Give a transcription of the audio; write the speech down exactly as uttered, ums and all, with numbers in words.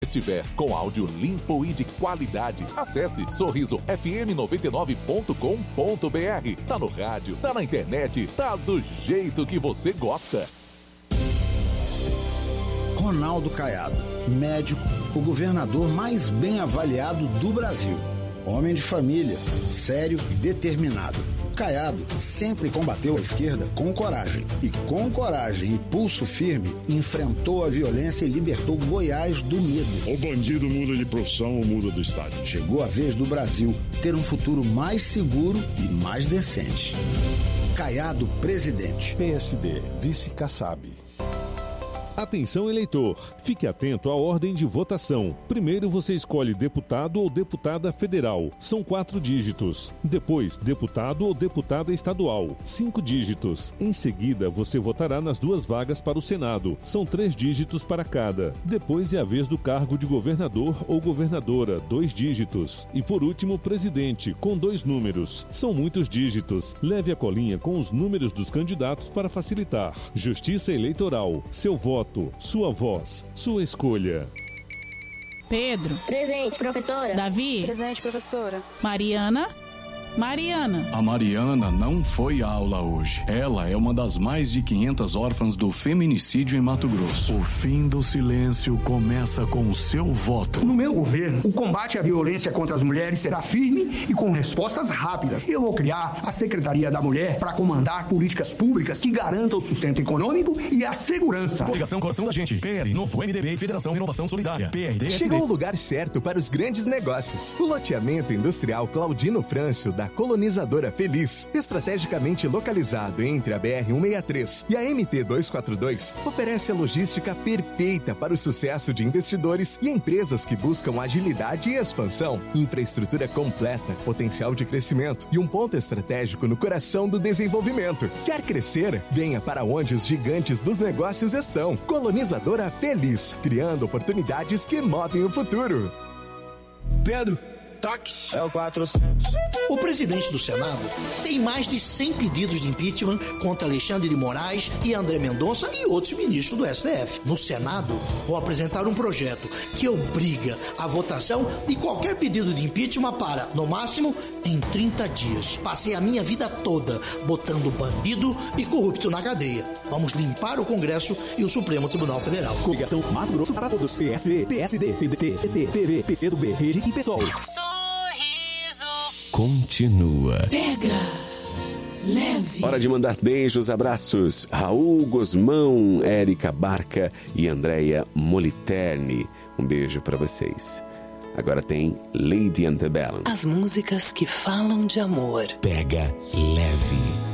estiver com áudio limpo e de qualidade, acesse sorriso f m noventa e nove ponto com ponto b r. Tá no rádio, tá na internet, tá do jeito que você gosta. Ronaldo Caiado, médico, o governador mais bem avaliado do Brasil. Homem de família, sério e determinado. Caiado sempre combateu a esquerda com coragem. E com coragem e pulso firme, enfrentou a violência e libertou Goiás do medo. O bandido muda de profissão ou muda do estado. Chegou a vez do Brasil ter um futuro mais seguro e mais decente. Caiado, presidente. P S D, vice Kassab. Atenção, eleitor. Fique atento à ordem de votação. Primeiro você escolhe deputado ou deputada federal. São quatro dígitos. Depois, deputado ou deputada estadual. Cinco dígitos. Em seguida, você votará nas duas vagas para o Senado. São três dígitos para cada. Depois é a vez do cargo de governador ou governadora. Dois dígitos. E por último, presidente, com dois números. São muitos dígitos. Leve a colinha com os números dos candidatos para facilitar. Justiça Eleitoral. Seu voto. Sua voz, sua escolha. Pedro. Presente, professora. Davi. Presente, professora. Mariana. Mariana. A Mariana não foi à aula hoje. Ela é uma das mais de quinhentas órfãs do feminicídio em Mato Grosso. O fim do silêncio começa com o seu voto. No meu governo, o combate à violência contra as mulheres será firme e com respostas rápidas. Eu vou criar a Secretaria da Mulher para comandar políticas públicas que garantam o sustento econômico e a segurança. Coligação Coração da Gente, P L, Novo M D B e Federação Renovação Solidária, P R D S D. Chegou o lugar certo para os grandes negócios. O loteamento industrial Claudino Frâncio da Colonizadora Feliz, estrategicamente localizado entre a B R cento e sessenta e três e a M T duzentos e quarenta e dois, oferece a logística perfeita para o sucesso de investidores e empresas que buscam agilidade e expansão, infraestrutura completa, potencial de crescimento e um ponto estratégico no coração do desenvolvimento. Quer crescer? Venha para onde os gigantes dos negócios estão. Colonizadora Feliz, criando oportunidades que movem o futuro. Pedro, táxi. É o quatrocentos. O presidente do Senado tem mais de cem pedidos de impeachment contra Alexandre de Moraes e André Mendonça e outros ministros do S T F. No Senado, vou apresentar um projeto que obriga a votação de qualquer pedido de impeachment para, no máximo, em trinta dias. Passei a minha vida toda botando bandido e corrupto na cadeia. Vamos limpar o Congresso e o Supremo Tribunal Federal. Coligação Mato Grosso para todos. P S B, P S D, P D T, P T, P V, P C do B, Rede e PSOL. Continua. Pega leve. Hora de mandar beijos, abraços. Raul Gosmão, Érica Barca e Andréia Moliterni. Um beijo pra vocês. Agora tem Lady Antebellum. As músicas que falam de amor. Pega leve.